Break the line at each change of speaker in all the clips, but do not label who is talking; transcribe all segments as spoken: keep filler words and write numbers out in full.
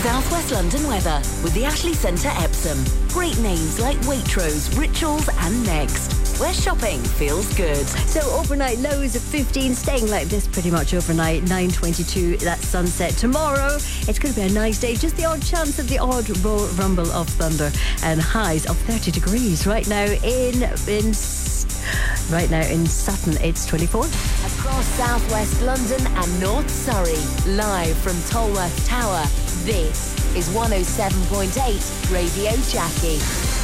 South West London weather with the Ashley Centre Epsom. Great names like Waitrose, Rituals and Next, where shopping feels good.
So overnight lows of fifteen, staying like this pretty much overnight. nine twenty-two, that's sunset. Tomorrow, it's going to be a nice day. Just the odd chance of the odd ro- rumble of thunder, and highs of thirty degrees. Right now in in right now in Sutton, it's twenty-four.
Across South West London and North Surrey, live from Tolworth Tower, this is one oh seven point eight Radio Jackie.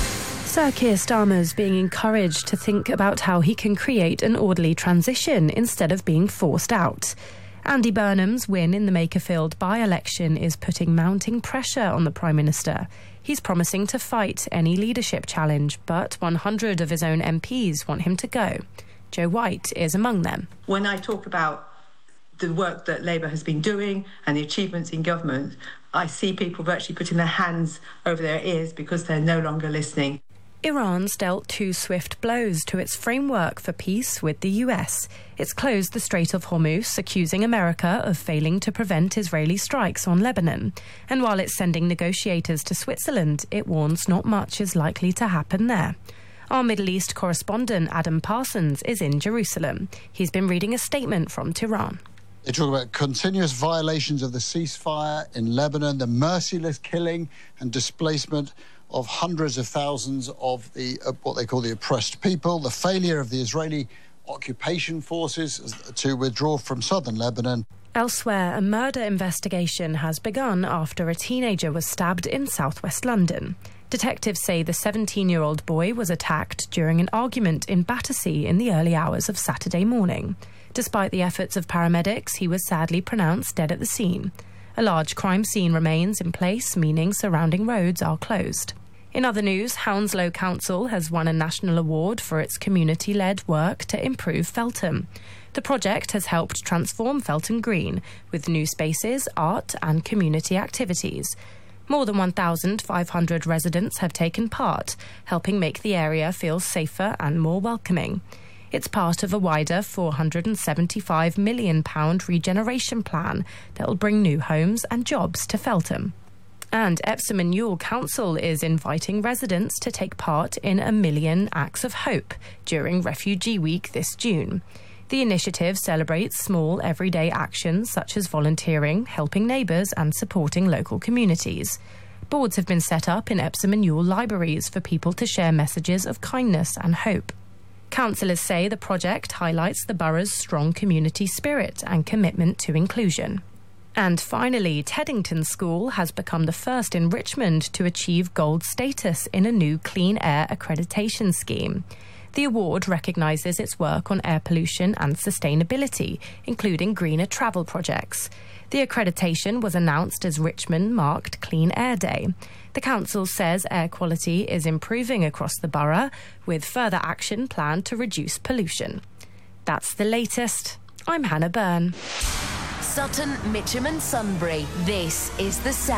Sir Keir Starmer's being encouraged to think about how he can create an orderly transition instead of being forced out. Andy Burnham's win in the Makerfield by-election is putting mounting pressure on the Prime Minister. He's promising to fight any leadership challenge, but one hundred of his own M Ps want him to go. Joe White is among them.
When I talk about the work that Labour has been doing and the achievements in government, I see people virtually putting their hands over their ears because they're no longer listening.
Iran's dealt two swift blows to its framework for peace with the U S. It's closed the Strait of Hormuz, accusing America of failing to prevent Israeli strikes on Lebanon. And while it's sending negotiators to Switzerland, it warns not much is likely to happen there. Our Middle East correspondent Adam Parsons is in Jerusalem. He's been reading a statement from Tehran.
They talk about continuous violations of the ceasefire in Lebanon, the merciless killing and displacement of hundreds of thousands of the uh, what they call the oppressed people, the failure of the Israeli occupation forces to withdraw from southern Lebanon.
Elsewhere, a murder investigation has begun after a teenager was stabbed in southwest London. Detectives say the seventeen-year-old boy was attacked during an argument in Battersea in the early hours of Saturday morning. Despite the efforts of paramedics, he was sadly pronounced dead at the scene. A large crime scene remains in place, meaning surrounding roads are closed. In other news, Hounslow Council has won a national award for its community-led work to improve Feltham. The project has helped transform Feltham Green with new spaces, art and community activities. More than one thousand five hundred residents have taken part, helping make the area feel safer and more welcoming. It's part of a wider four hundred seventy-five million pounds regeneration plan that will bring new homes and jobs to Feltham. And Epsom and Ewell Council is inviting residents to take part in a million acts of hope during Refugee Week this June. The initiative celebrates small everyday actions such as volunteering, helping neighbours and supporting local communities. Boards have been set up in Epsom and Ewell libraries for people to share messages of kindness and hope. Councillors say the project highlights the borough's strong community spirit and commitment to inclusion. And finally, Teddington School has become the first in Richmond to achieve gold status in a new clean air accreditation scheme. The award recognises its work on air pollution and sustainability, including greener travel projects. The accreditation was announced as Richmond marked Clean Air Day. The council says air quality is improving across the borough, with further action planned to reduce pollution. That's the latest. I'm Hannah Byrne.
Sutton, Mitcham and Sunbury. This is the Sound.